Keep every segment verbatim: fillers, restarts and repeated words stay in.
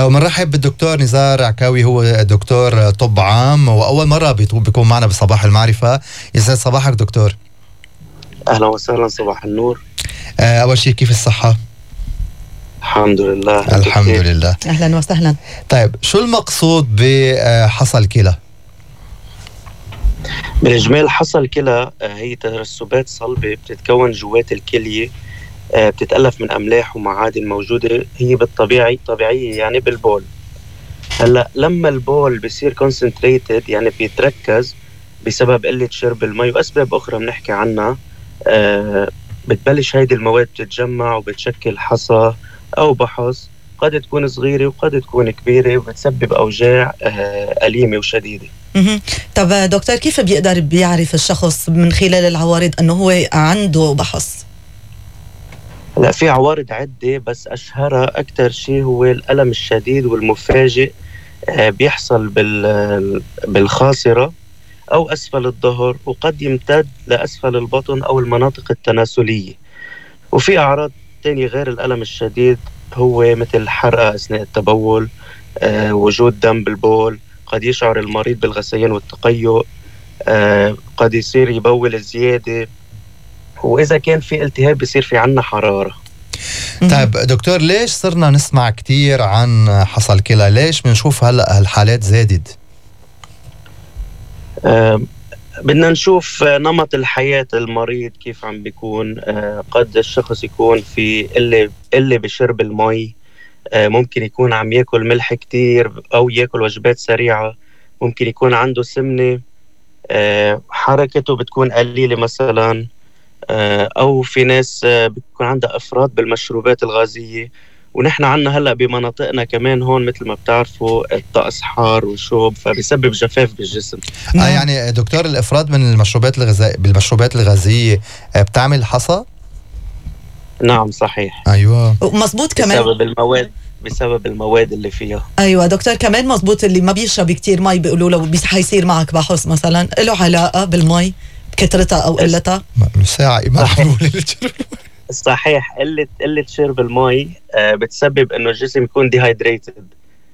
ومنرحب بالدكتور نزار عكاوي، هو دكتور طب عام وأول مرة بيكون معنا بصباح المعرفة. يسعد صباحك دكتور. أهلا وسهلا، صباح النور. أول شيء كيف الصحة؟ الحمد لله. الحمد لله. أهلا وسهلا. طيب شو المقصود بحصى الكلى؟ بالإجمال حصى الكلى هي ترسبات صلبة بتتكون جوات الكلية، بتتألف من أملاح ومعادن موجودة هي بالطبيعي طبيعية يعني بالبول. هلا لما البول بيصير concentrated يعني بيتركز بسبب قلة شرب المي وأسباب أخرى بنحكي عنها، آه بتبلش هيدي المواد تتجمع وبتشكل حصى أو بحص، قد تكون صغيرة وقد تكون كبيرة وبتسبب أوجاع آه أليمة وشديدة. طب دكتور، كيف بيقدر بيعرف الشخص من خلال العوارض أنه هو عنده بحص؟ لا، في عوارض عدة بس أشهرها أكتر شيء هو الألم الشديد والمفاجئ، آه بيحصل بال بالخاصرة أو أسفل الظهر، وقد يمتد لأسفل البطن أو المناطق التناسلية. وفي أعراض تانية غير الألم الشديد هو مثل حرقة أثناء التبول، آه، وجود دم بالبول، قد يشعر المريض بالغثيان والتقيؤ، آه، قد يصير يبول زيادة، وإذا كان في التهاب بيصير في عنا حرارة. طيب دكتور، ليش صرنا نسمع كتير عن حصى الكلى؟ ليش بنشوف هلأ هالحالات زادت؟ آه، بدنا نشوف نمط الحياة المريض كيف عم بيكون. آه، قد الشخص يكون في قلة قلة بشرب المي، آه، ممكن يكون عم ياكل ملح كتير أو ياكل وجبات سريعة، ممكن يكون عنده سمنة، آه، حركته بتكون قليلة مثلا، آه، أو في ناس آه، بتكون عندها إفراط بالمشروبات الغازية. ونحن عنا هلأ بمناطقنا كمان هون مثل ما بتعرفوا الطقس حار وشوب، فبيسبب جفاف بالجسم. آه يعني دكتور، الإفراط من المشروبات الغذائية بالمشروبات الغازية بتعمل حصى؟ نعم صحيح. أيوة مزبوط. كمان بسبب المواد بسبب المواد اللي فيها. أيوة دكتور، كمان مزبوط. اللي ما بيشرب كتير مي بيقولوا له حيصير معك بحص مثلا، له علاقة بالمي بكثرتها أو قلتها؟ ساعة ما صحيح. قلة قلة شرب المي آه بتسبب إنه الجسم يكون ديهايدريتد،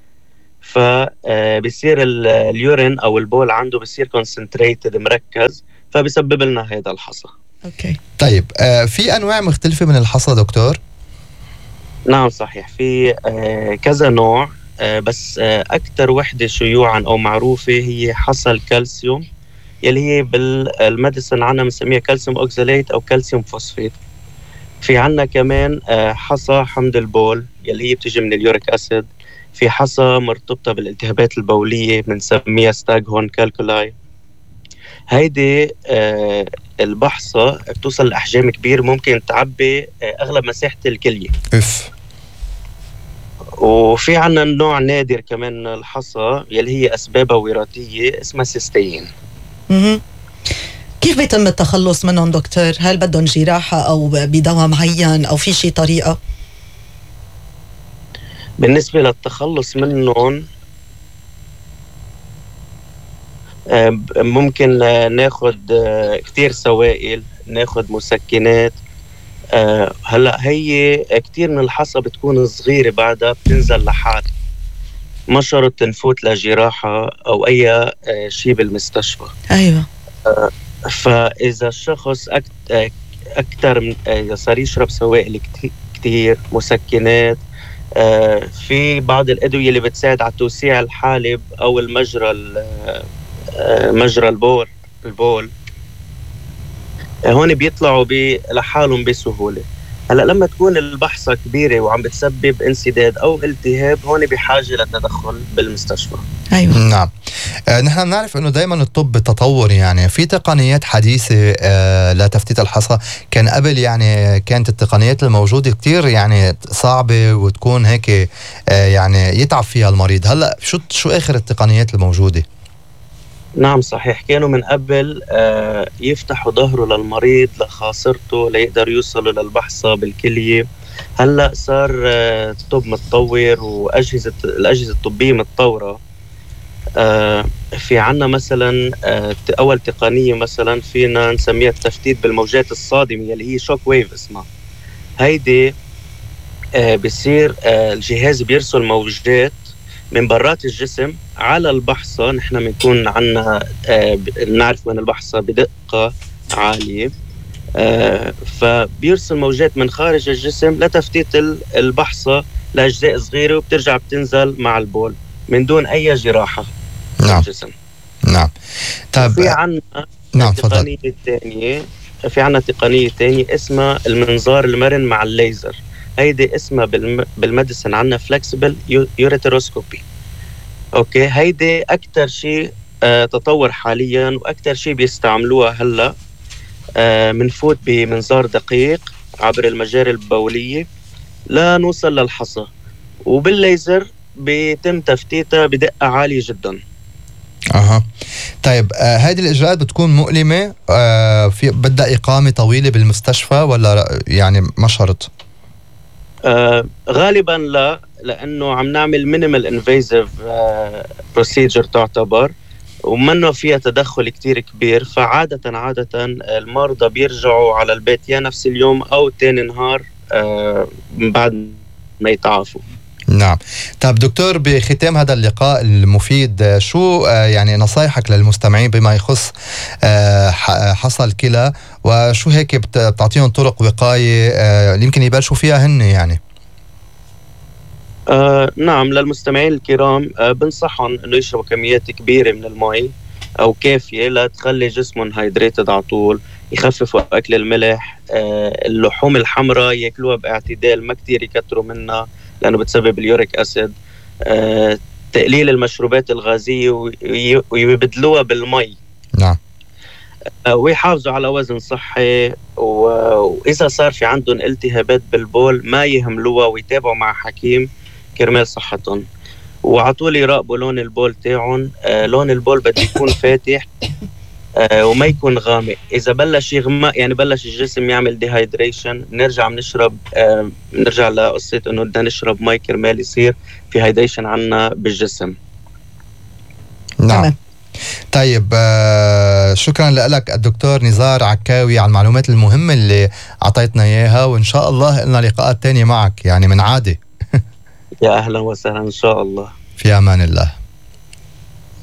فبيصير اليورين أو البول عنده بيصير كونسنتريتد مركز، فبيسبب لنا هذا الحصى. أوكي. طيب آه في أنواع مختلفة من الحصى دكتور؟ نعم صحيح، في آه كذا نوع، آه بس آه أكثر وحدة شيوعا أو معروفة هي حصى الكالسيوم، يلي هي بالميديسن عنا بنسميها كالسيوم أوكساليت أو كالسيوم فوسفيت. في عنا كمان حصى حمض البول يلي هي بتجي من اليوريك أسيد. في حصى مرتبطة بالالتهابات البولية بنسميها ستاغهورن كالكولاي. هيدي آه البحصة بتوصل لأحجام كبير، ممكن تعبي آه أغلب مساحة الكلية. إف. وفي عنا نوع نادر كمان الحصى يلي هي أسبابها وراثية اسمها سيستين. مم. كيف بيتم التخلص منهم دكتور؟ هل بدهم جراحة أو بدواء معين أو في شي طريقة؟ بالنسبة للتخلص منهم ممكن ناخد كتير سوائل، ناخد مسكنات. هلأ هي كتير من الحصى بتكون صغيرة بعدها بتنزل لحال، ما شرط نفوت لجراحة أو أي شيء بالمستشفى. أيوة. فإذا الشخص أكتر من إذا صار يشرب سوائل كتير مسكنات، في بعض الأدوية اللي بتساعد على توسيع الحالب أو المجرى مجرى البول البول هون بيطلعوا لحالهم بسهولة. هلا لما تكون البحصة كبيرة وعم بتسبب انسداد أو التهاب، هون بحاجة للتدخل بالمستشفى. أيوة. نعم. آه نحن بنعرف إنه دايما الطب تطور، يعني في تقنيات حديثة آه لتفتيت الحصى. كان قبل يعني كانت التقنيات الموجودة كتير يعني صعبة وتكون هيك آه يعني يتعب فيها المريض. هلا شو شو آخر التقنيات الموجودة؟ نعم صحيح، كانوا من قبل آه يفتحوا ظهره للمريض لخاصرته ليقدر يوصلوا للبحصة بالكلية. هلأ صار آه الطب متطور وأجهزة الأجهزة الطبية متطورة. آه في عنا مثلا آه أول تقنية مثلا فينا نسميها التفتيت بالموجات الصادمة اللي هي شوك ويف اسمها. هيدي آه بصير آه الجهاز بيرسل موجات من برات الجسم على البحصة. نحن بنكون عنا آه بنعرف وين البحصة بدقة عالية، آه فبيرسل موجات من خارج الجسم لتفتيت البحصة لأجزاء صغيرة، وبترجع بتنزل مع البول من دون أي جراحة. نعم الجسم. نعم. طيب في عنا نعم تقنية تانية في عنا تقنية تانية اسمها المنظار المرن مع الليزر. هيدي اسمها بالم... بالمديسن عنا فلكسبل يوريتروسكوبي. اوكي، هيدي اكتر شيء آه تطور حاليا، واكتر شيء بيستعملوها هلا. آه منفوت بمنظار دقيق عبر المجاري البولية لا نوصل للحصى، وبالليزر بيتم تفتيتها بدقة عالية جدا. اها. طيب آه هذه الاجراءات بتكون مؤلمه؟ آه في بدها اقامه طويله بالمستشفى ولا يعني ما شرط؟ آه غالبا لا، لانه عم نعمل مينيمال انفيزيف بروسيجر تعتبر، ومنه فيها تدخل كتير كبير. فعادة عادة المرضى بيرجعوا على البيت يا نفس اليوم او تاني نهار آه بعد ما يتعافوا. نعم. طيب دكتور، بختام هذا اللقاء المفيد، شو يعني نصايحك للمستمعين بما يخص حصى الكلى، وشو هيك بتعطيهم طرق وقاية يمكن يبلشوا فيها هن يعني؟ آه نعم، للمستمعين الكرام آه بنصحهم انه يشربوا كميات كبيرة من المي او كافية لا تخلي جسمهم هايدريتد على طول. يخففوا اكل الملح، آه اللحوم الحمراء ياكلوها باعتدال، ما كتير يكتروا منها لأنه بتسبب اليوريك أسيد. آه، تقليل المشروبات الغازية ويبدلوها بالمي. نعم. آه، ويحافظوا على وزن صحي، وإذا صار في عندهم التهابات بالبول ما يهملوها، ويتابعوا مع حكيم كرمال صحتهم. وعطول يراقبوا لون البول تاعهم. آه، لون البول بده يكون فاتح آه، وما يكون غامق. إذا بلش يغمق يعني بلش الجسم يعمل ديهايدريشن، نرجع بنشرب آه، نرجع لقصة إنه بدنا نشرب مي كرمال يصير في هايدريشن عنا بالجسم. نعم. طيب آه شكرا لك الدكتور نزار عكاوي على المعلومات المهمة اللي أعطيتنا إياها، وإن شاء الله لنا لقاءات تانية معك يعني من عادة. يا أهلا وسهلا إن شاء الله. في أمان الله.